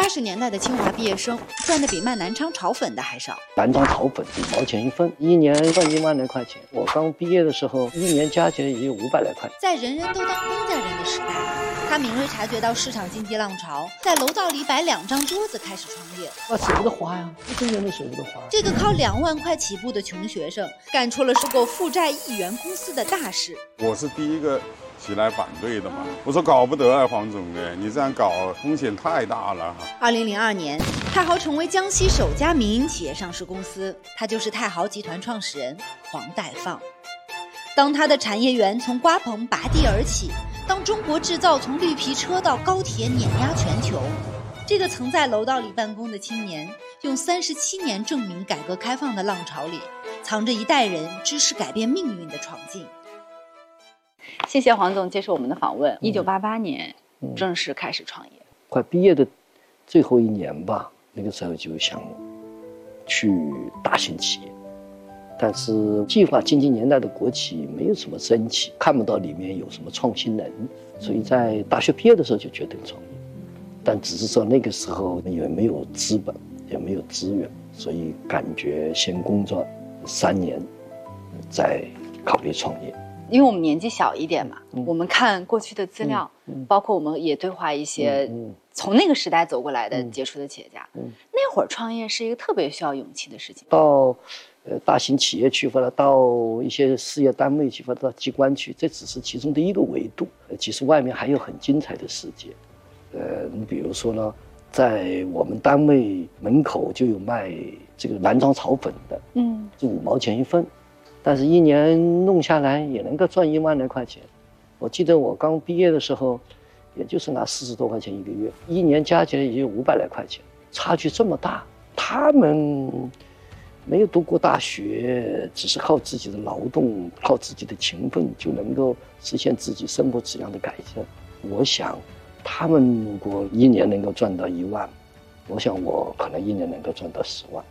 80年代的清华毕业生赚的比卖南昌炒粉的还少。 南昌炒粉5毛钱一份，一年赚1万来块钱。我刚毕业的时候，一年加起来也有500来块。 在人人都当公家人的时代，他敏锐察觉到市场经济浪潮，在楼道里摆2张桌子开始创业。 舍不得花呀，一分钱都舍不得花。 这个靠2万块起步的穷学生，干出了收购负债1元公司的大事。 我是第一个起来反对的嘛，我说搞不得啊，黄总你这样搞风险太大了哈。 2002年，太豪成为江西首家民营企业上市公司，他就是太豪集团创始人黄岱放。当他的产业园从瓜棚拔地而起，当中国制造从绿皮车到高铁碾压全球，这个曾在楼道里办公的青年，用37年证明改革开放的浪潮里，藏着一代人知识改变命运的闯劲。 谢谢黄总接受我们的访问。1988年正式开始创业， 快毕业的最后1年吧，那个时候就想去大型企业，但是计划经济年代的国企没有什么生气，看不到里面有什么创新能力，所以在大学毕业的时候就决定创业，但只是说那个时候也没有资本，也没有资源，所以感觉先工作3年，再考虑创业。 因为我们年纪小一点嘛，我们看过去的资料，包括我们也对话一些从那个时代走过来的杰出的企业家。那会儿创业是一个特别需要勇气的事情。 到大型企业去，或者到一些事业单位去，或者到机关去，这只是其中的一个维度。其实外面还有很精彩的世界。你比如说呢，在我们单位门口就有卖这个南昌炒粉的，是5毛钱一份。但是一年弄下来也能够赚1万来块钱。我记得我刚毕业的时候，也就是拿40多块钱一个月，一年加起来也有500来块钱，差距这么大。他们没有读过大学，只是靠自己的劳动，靠自己的勤奋就能够实现自己生活质量的改善。我想，他们如果一年能够赚到1万，我想我可能一年能够赚到10万。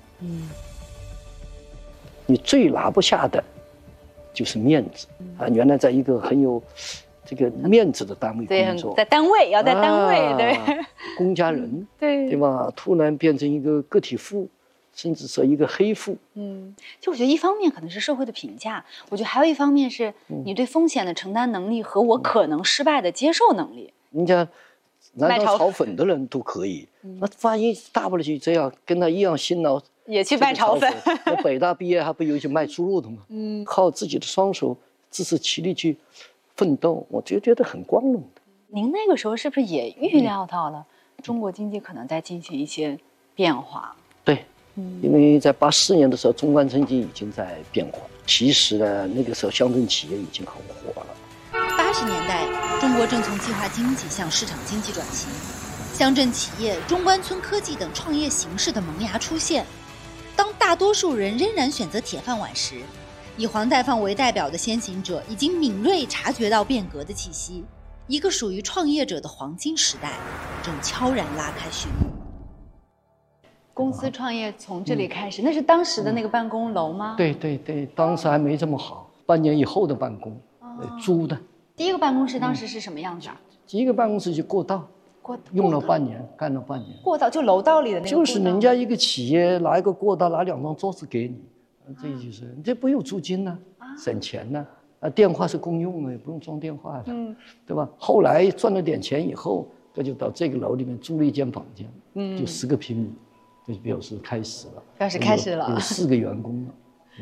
你最拿不下的就是面子啊！原来在一个很有这个面子的单位工作， 在单位要在单位，对， 公家人， 对吧？突然变成一个个体户，甚至说一个黑户。 就我觉得一方面可能是社会的评价，我觉得还有一方面是你对风险的承担能力和我可能失败的接受能力。 人家南昌炒粉的人都可以，那万一大不了就这样，跟他一样辛劳。 也去卖炒粉， 我北大毕业还不有些卖猪肉的吗？靠自己的双手自食其力去奋斗，我就觉得很光荣的。 您那个时候是不是也预料到了中国经济可能在进行一些变化？ 对，因为在84年的时候，中关村就已经在变化。其实呢，那个时候乡镇企业已经很火了。 80年代，中国正从计划经济向市场经济转型，乡镇企业、中关村科技等创业形式的萌芽出现。当大多数人仍然选择铁饭碗时，以黄岱放为代表的先行者已经敏锐察觉到变革的气息，一个属于创业者的黄金时代正悄然拉开序幕。 公司创业从这里开始，那是当时的那个办公楼吗？ 对，当时还没这么好，半年以后的办公，租的。 第一个办公室当时是什么样子啊？ 第一个办公室就过道。用了半年，干了半年。 过道就楼道里的那个。 就是人家一个企业拿一个过道，拿2张桌子给你，这就是你这不用租金呢，省钱呢。电话是公用的，也不用装电话的，对吧？后来赚了点钱以后，这就到这个楼里面租了一间房间，就10个平米，就表示开始了。 表示开始了。 有4个员工了。